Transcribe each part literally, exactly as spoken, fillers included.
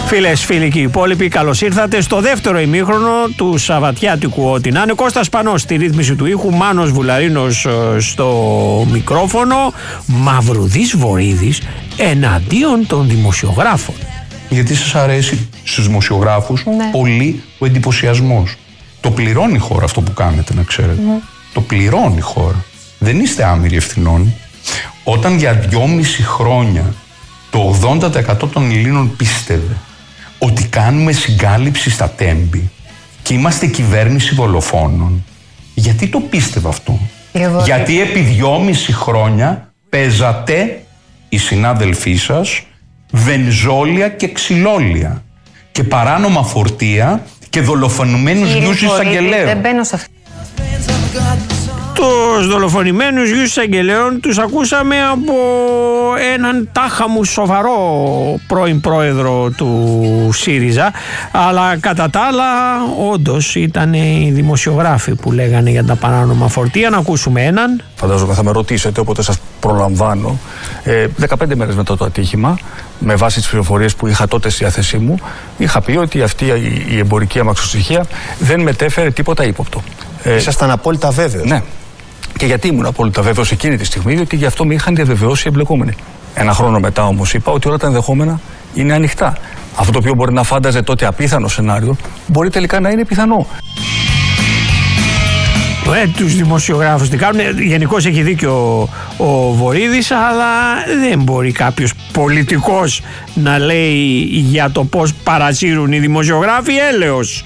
Φίλες, φίλοι και οι υπόλοιποι, καλώς ήρθατε στο δεύτερο ημίχρονο του Σαββατιάτικου Ό,τι να είναι. Κώστας Πανός στη ρύθμιση του ήχου, Μάνος Βουλαρίνος στο μικρόφωνο, Μαυρουδής Βορίδης εναντίον των δημοσιογράφων. Γιατί σας αρέσει στους δημοσιογράφους ναι. πολύ ο εντυπωσιασμός. Το πληρώνει η χώρα αυτό που κάνετε, να ξέρετε. Ναι. Το πληρώνει η χώρα. Δεν είστε άμυροι ευθυνών. Όταν για δυόμιση χρόνια το ογδόντα τοις εκατό των Ελλήνων πίστευε ότι κάνουμε συγκάλυψη στα τέμπη και είμαστε κυβέρνηση δολοφόνων, γιατί το πίστευε αυτό? Εγώ... Γιατί επί δυόμιση χρόνια παίζατε οι συνάδελφοί σας βενζόλια και ξυλόλια και παράνομα φορτία και δολοφονημένους γιους εισαγγελέων. Δεν μπαίνω σε αυτό. Τους δολοφονημένους γιους εισαγγελέων τους ακούσαμε από έναν τάχα μου σοβαρό πρώην πρόεδρο του ΣΥΡΙΖΑ, αλλά κατά τα άλλα όντως ήταν οι δημοσιογράφοι που λέγανε για τα παράνομα φορτία. Να ακούσουμε έναν. Φαντάζομαι θα με ρωτήσετε, όποτε σας προλαμβάνω. Ε, δεκαπέντε μέρες μετά το ατύχημα, με βάση τις πληροφορίες που είχα τότε στη διάθεσή μου, είχα πει ότι αυτή η εμπορική αμαξοστοιχεία δεν μετέφερε τίποτα ύποπτο. Ε, Ήσασταν απόλυτα βέβαιος? Ναι. Και γιατί ήμουν απόλυτα βέβαιος εκείνη τη στιγμή? Διότι γι' αυτό με είχαν διαβεβαιώσει οι εμπλεκόμενοι. Ένα χρόνο μετά όμως είπα ότι όλα τα ενδεχόμενα είναι ανοιχτά. Αυτό το οποίο μπορεί να φάνταζε τότε απίθανο σενάριο, μπορεί τελικά να είναι πιθανό. Ε, τους δημοσιογράφους τι κάνουν. Γενικώς έχει δίκιο ο, ο Βορίδης, αλλά δεν μπορεί κάποιος πολιτικός να λέει για το πώς παρασύρουν οι δημοσιογράφοι έλεος.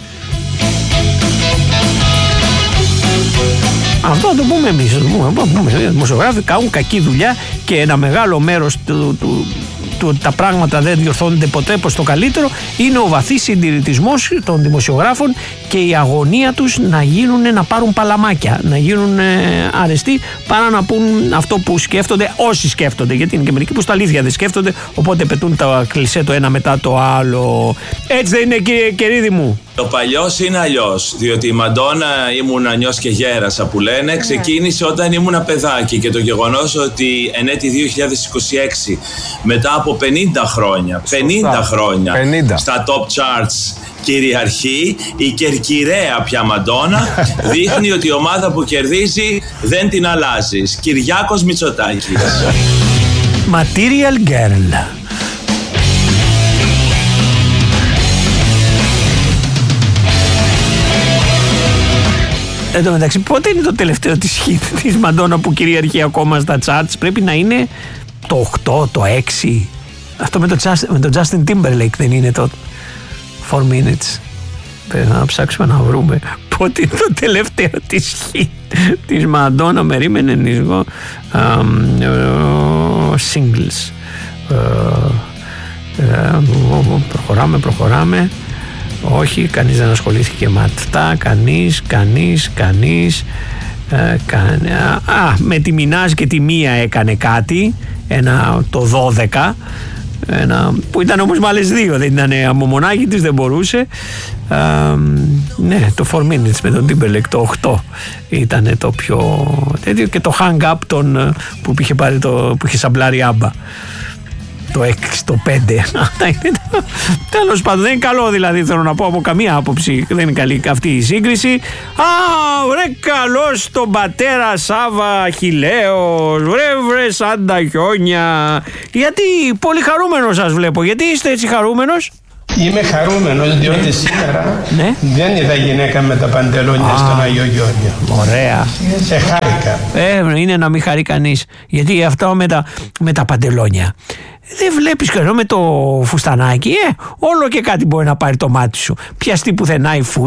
Αυτό να το πούμε εμείς. Οι δημοσιογράφοι κάνουν κακή δουλειά και ένα μεγάλο μέρος του, του, του τα πράγματα δεν διορθώνονται ποτέ προς το καλύτερο είναι ο βαθύς συντηρητισμός των δημοσιογράφων και η αγωνία τους να γίνουν, να πάρουν παλαμάκια, να γίνουν ε, αρεστοί, παρά να πούν αυτό που σκέφτονται όσοι σκέφτονται, γιατί είναι και μερικοί που στα αλήθεια δεν σκέφτονται, οπότε πετούν τα κλισέ το ένα μετά το άλλο. Έτσι δεν είναι, κύριε Κερίδη μου? Το παλιός είναι αλλιώς, διότι η Μαντόνα ήμουν νιός και γέρασα που λένε, ξεκίνησε όταν ήμουν παιδάκι, και το γεγονός ότι εν έτη δύο χιλιάδες είκοσι έξι, μετά από πενήντα χρόνια, πενήντα χρόνια πενήντα στα top charts κυριαρχεί η κερκυραία πια Μαντόνα, δείχνει ότι η ομάδα που κερδίζει δεν την αλλάζεις. Κυριάκος Μητσοτάκης. Material Girl. Εν τω μεταξύ, πότε είναι το τελευταίο της hit της Μαντόνα που κυριαρχεί ακόμα στα charts? Πρέπει να είναι το οκτώ, το έξι. Αυτό με το, Just, με το Justin Timberlake δεν είναι το four minutes? Πρέπει να ψάξουμε να βρούμε πότε είναι το τελευταίο της hit της Μαντόνα. Μερίμενε λίγο. um, uh, Singles. uh, uh, Προχωράμε, προχωράμε. Όχι, κανείς δεν ασχολήθηκε με αυτά. Κανείς, κανείς, κανείς. Ε, κάνε, α, με τη Μινάζ και τη Μία έκανε κάτι. Ένα το δώδεκα. Ένα, που ήταν όμως με άλλες δύο. Δεν ήταν από μονάχη της, δεν μπορούσε. Ε, ναι, το four minutes με τον Timberlake, το οκτώ ήταν το πιο τέτοιο. Και το hang up τον, που είχε πάρει το, που είχε σαμπλάρει άμπα. Το έξι, το πέντε. Τέλος πάντων, δεν είναι καλό, δηλαδή, θέλω να πω, από καμία άποψη δεν είναι καλή αυτή η σύγκριση. Α, βρε καλώς τον πατέρα Σάβα Χιλέος, βρε βρε σαν τα χιόνια. Γιατί πολύ χαρούμενος σας βλέπω. Γιατί είστε έτσι χαρούμενος? Είμαι χαρούμενος διότι σήμερα ναι. δεν είδα γυναίκα με τα παντελόνια στον Άγιο Γεώργιο. Ωραία. Σε χάρηκα. Ε, είναι να μην χαρεί κανείς. Γιατί αυτό με τα, με τα παντελόνια δεν βλέπεις, και με το φουστανάκι, ε, όλο και κάτι μπορεί να πάρει το μάτι σου. Πιαστεί πουθενά η φούστα.